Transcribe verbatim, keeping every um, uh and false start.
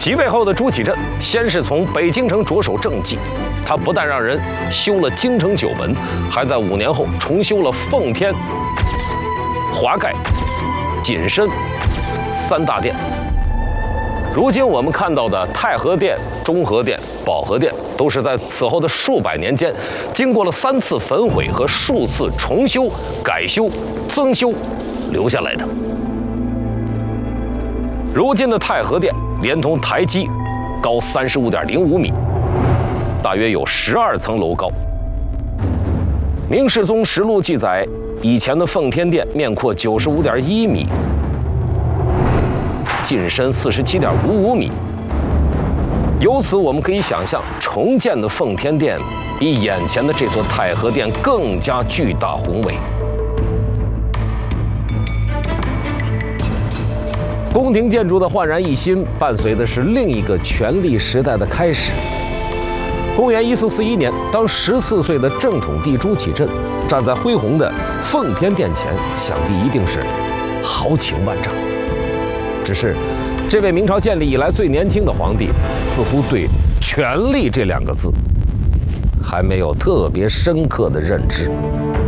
即位后的朱祁镇，先是从北京城着手政绩，他不但让人修了京城九门，还在五年后重修了奉天、华盖、锦深三大殿。如今我们看到的太和殿、中和殿、保和殿，都是在此后的数百年间，经过了三次焚毁和数次重修、改修、增修留下来的。如今的太和殿连同台基，高三十五点零五米，大约有十二层楼高。《明世宗实录》记载，以前的奉天殿面阔九十五点一米。进深四十七点五五米，由此我们可以想象，重建的奉天殿比眼前的这座太和殿更加巨大宏伟。宫廷建筑的焕然一新，伴随的是另一个权力时代的开始。公元一四四一年，当十四岁的正统帝朱祁镇站在恢宏的奉天殿前，想必一定是豪情万丈。只是，这位明朝建立以来最年轻的皇帝，似乎对“权力”这两个字还没有特别深刻的认知。